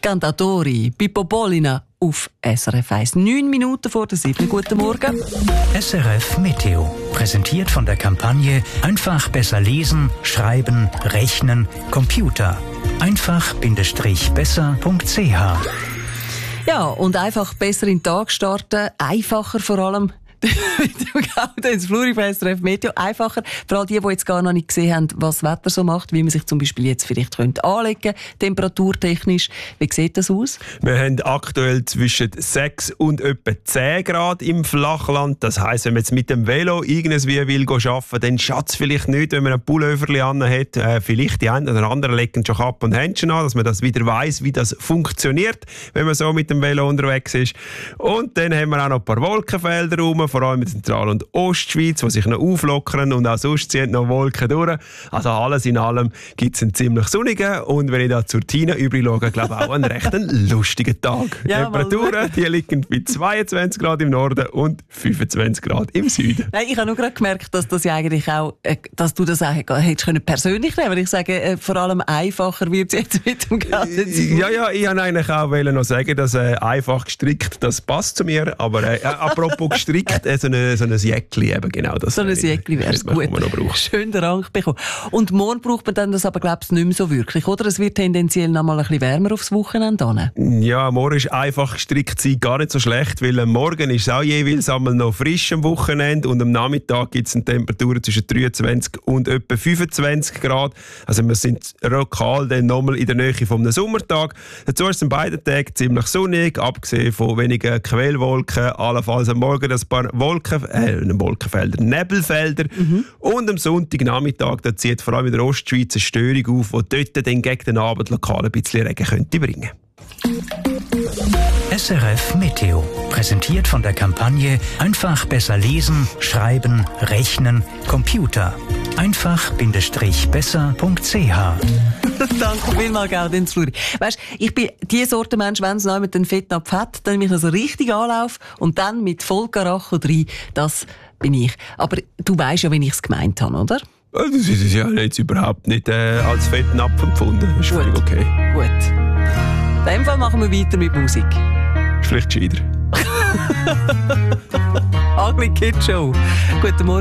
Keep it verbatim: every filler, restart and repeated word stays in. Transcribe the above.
Cantatori, Pippo Polina auf S R F eins. Neun Minuten vor der sieben. Guten Morgen. S R F Meteo. Präsentiert von der Kampagne Einfach besser lesen, schreiben, rechnen, Computer. einfach-besser punkt c h. Ja, und einfach besser in den Tag starten. Einfacher vor allem. Das Fluri von S R F Meteo. Einfacher. Vor allem die, die jetzt gar noch nicht gesehen haben, was das Wetter so macht, wie man sich zum Beispiel jetzt vielleicht könnte anlegen, temperaturtechnisch. Wie sieht das aus? Wir haben aktuell zwischen sechs und etwa zehn Grad im Flachland. Das heisst, wenn man jetzt mit dem Velo irgendwie will arbeiten, dann schadet es vielleicht nicht, wenn man ein Pulloverli an hat. Äh, vielleicht die einen oder anderen legen schon Kappe und Händchen an, dass man das wieder weiss, wie das funktioniert, wenn man so mit dem Velo unterwegs ist. Und dann haben wir auch noch ein paar Wolkenfelder rum, vor allem in Zentral- und Ostschweiz, die sich noch auflockern, und auch sonst ziehen noch Wolken durch. Also alles in allem gibt es einen ziemlich sonnigen und wenn ich da zur Tina übrig schaue, glaube ich auch einen recht lustigen Tag. Ja, Temperaturen die liegen bei zweiundzwanzig Grad im Norden und fünfundzwanzig Grad im Süden. Nein, ich habe nur gerade gemerkt, dass das ja eigentlich auch, äh, dass du das auch hättest können persönlich nehmen. Ich sage, äh, vor allem einfacher wird es jetzt mit dem Ganzen. Ja, ja, ich wollte eigentlich auch noch sagen, dass äh, einfach gestrickt, das passt zu mir, aber äh, apropos gestrickt, äh, so ein so Jäckli eben, genau das. So ein Jäckli wäre es gut. Schön den Rang bekommen. Und morgen braucht man dann das aber, glaube ich, nicht mehr so wirklich, oder? Es wird tendenziell noch mal ein bisschen wärmer aufs Wochenende hin. Ja, morgen ist einfach gestrickt sein gar nicht so schlecht, weil am Morgen ist es auch jeweils einmal noch frisch am Wochenende und am Nachmittag gibt es eine Temperatur zwischen dreiundzwanzig und etwa fünfundzwanzig Grad. Also wir sind lokal dann nochmal in der Nähe vom Sommertag. Dazu ist es an beiden Tagen ziemlich sonnig, abgesehen von wenigen Quellwolken, allenfalls am Morgen ein paar Wolken, äh, Wolkenfelder, Nebelfelder. Mhm. Und am Sonntagnachmittag, da zieht vor allem in der Ostschweiz eine Störung auf, die dort dann gegen den Abend lokal ein bisschen Regen könnte bringen. S R F Meteo. Präsentiert von der Kampagne Einfach besser lesen, schreiben, rechnen, Computer. einfach-besser punkt c h. Danke vielmals, Gaudenz Fluri. Weisst, ich bin die Sorte Mensch, wenn es noch mit den Fettnapf hat, dann mich also richtig anlaufe und dann mit Vollkaracho rein. Das bin ich. Aber du weisst ja, wie ich es gemeint habe, oder? Das ist ja jetzt überhaupt nicht äh, als Fettnapf empfunden. Das ist völlig okay. Gut. In dem Fall machen wir weiter mit Musik. Ist vielleicht gescheiter. Ugly Kid Show. Guten Morgen.